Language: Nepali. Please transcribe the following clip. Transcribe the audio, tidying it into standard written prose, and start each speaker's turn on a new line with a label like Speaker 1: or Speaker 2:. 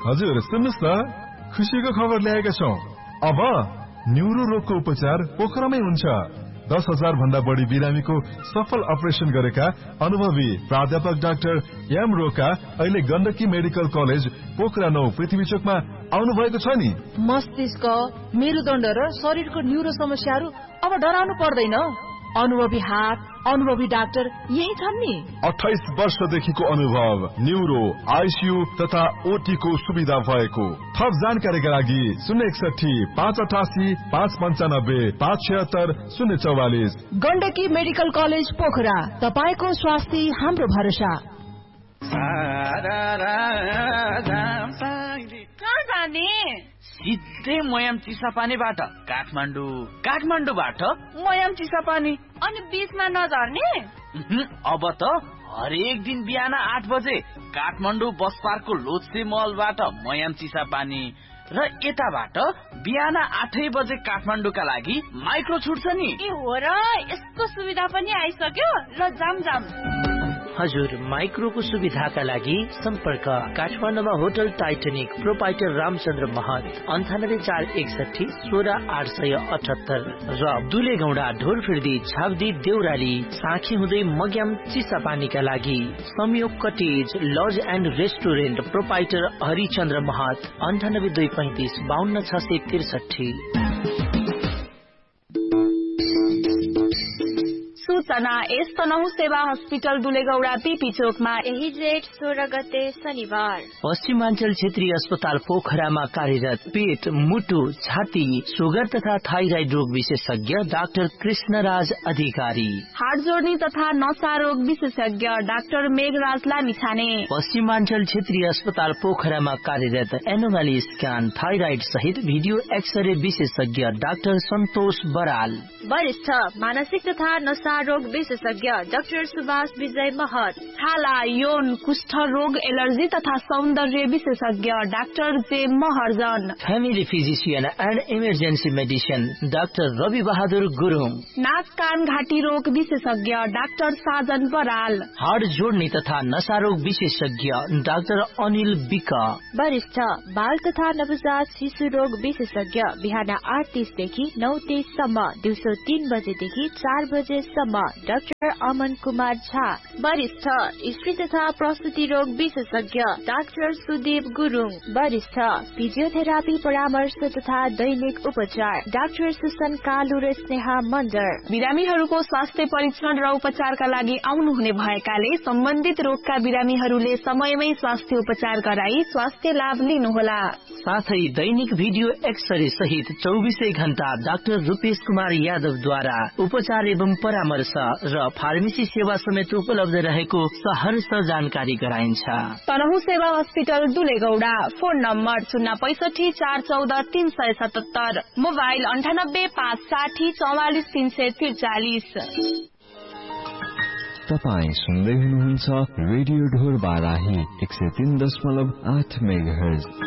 Speaker 1: हजुर सुन्नुस् न, खुसीको खबर ल्याएका छौं। अब न्युरो रोगको उपचार पोखरामै हुन्छ। 10,000 भन्दा बढी बिरामीको सफल अपरेसन गरेका अनुभवी प्राध्यापक डाक्टर एम रोका अहिले गण्डकी मेडिकल कलेज पोखरा 9 पृथ्वी चोकमा आउनु भएको छ नि।
Speaker 2: मस्तिष्क, मेरुदण्ड र शरीरको न्युरो समस्याहरू अब डराउनु पर्दैन। अनुभवी हात, अनुभवी डाक्टर यही छन् नि।
Speaker 1: 28 वर्षदेखिको अनुभव, न्युरो, आइसियु तथा ओटी को सुविधा भएको। थप जानकारीका लागि 061 588 595 576 044।
Speaker 2: गण्डकी मेडिकल कलेज पोखरा, तपाईको स्वास्थ्य हाम्रो भरोसा।
Speaker 3: कहाँ जाने? सिधै मयाम चिसापानीबाट काठमाडौँबाट मयाम चिसापानी।
Speaker 4: अनि बीचमा नझर्ने?
Speaker 3: अब त हरेक दिन बिहान 8 बजे काठमाडौँ बस पार्कको लोत्से मलबाट मयाम चिसापानी र यताबाट बिहान 8 बजे काठमाडौँका लागि माइक्रो छुट्छ नि।
Speaker 4: ए हो र, यस्तो सुविधा पनि आइसक्यो। ल जाम।
Speaker 5: हजुर, माइक्रोको सुविधाका लागि सम्पर्क काठमाडौँमा होटल टाइटनिक प्रोपाइटर रामचन्द्र महत 98461 16878 र दुलेगौडा ढोरफिर्दी छाब्दी देउराली साँखी हुँदै मग्याम चिसापानीका लागि संयोग cottage laws and restaurant proprietor Harichandra महत 98235 52663।
Speaker 4: सूचना यस तनहु सेवा हस्पिटल दुलेगौडा पीपी चोकमा
Speaker 6: यही जेठ 16 गते शनिबार
Speaker 5: पश्चिमाञ्चल क्षेत्रीय अस्पताल पोखरामा कार्यरत पेट, मुटु, छाती, सुगर तथा थाइराइड रोग विशेषज्ञ डाक्टर कृष्णराज अधिकारी।
Speaker 4: हाड जोड्नी तथा नसा रोग विशेषज्ञ डाक्टर मेघराज लामिछाने।
Speaker 5: पश्चिमाञ्चल क्षेत्रीय अस्पताल पोखरामा कार्यरत एनोमली स्क्यान, थाइराइड सहित भिडियो एक्सरे विशेषज्ञ डाक्टर सन्तोष बराल।
Speaker 6: वरिष्ठ मानसिक तथा नसा रोग विशेषज्ञ डाक्टर सुभाष विजय महत।
Speaker 4: छाला, यौन, कुष्ठ रोग, एलर्जी तथा सौन्दर्य विशेषज्ञ डाक्टर जे Maharjan.
Speaker 5: Family physician and emergency medicine doctor Rabi Bahadur Gurung.
Speaker 4: नाक कान घाँटी रोग विशेषज्ञ डाक्टर साजन बराल।
Speaker 5: हाड जोड्ने तथा नशा रोग विशेषज्ञ डाक्टर अनिल विक।
Speaker 6: वरिष्ठ बाल तथा नवजात शिशु रोग विशेषज्ञ बिहान 8:30 देखि 9:30 सम्म, दिउँसो 3 बजेदेखि 4 बजेसम्म डाक्टर अमन कुमार झा। वरिष्ठ स्त्री तथा प्रसुति रोग विशेषज्ञ डाक्टर सुदीप गुरुङ। वरिष्ठ फिजियोथेरापी परामर्श तथा दैनिक उपचार डाक्टर सुसन कालु र स्नेहा मन्डर।
Speaker 4: बिरामीहरूको स्वास्थ्य परीक्षण र उपचारका लागि आउनुहुने भएकाले सम्बन्धित रोगका बिरामीहरूले समयमै स्वास्थ्य उपचार गराई स्वास्थ्य लाभ लिनुहोला।
Speaker 5: साथै दैनिक भिडियो एक्सरे सहित 24 घण्टा डाक्टर रूपेश कुमार यादवद्वारा उपचार एवं परामर्श र फार्मेसी सेवा समेत उपलब्ध रहेको सहर्ष जानकारी गराइन्छ।
Speaker 4: तनहु सेवा हस्पिटल दुलेगौडा। Phone number 065 414 377, mobile 98 560 44 343।
Speaker 7: तपाईँ सुन्दै हुनुहुन्छ रेडियो ढोर बाराही 103.8 मेगाहर्ज।